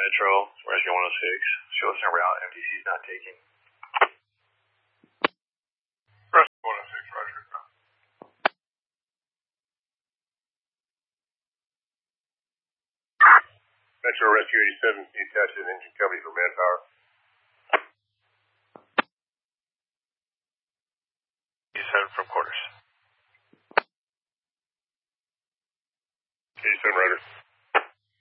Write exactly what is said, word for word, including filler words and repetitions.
Metro, Rescue one oh six. Show us en route, M D C is not taking. Rescue one oh six, roger. Metro Rescue eighty-seven, can you attach an engine company for manpower? eighty-seven from quarters. eighty-seven, roger.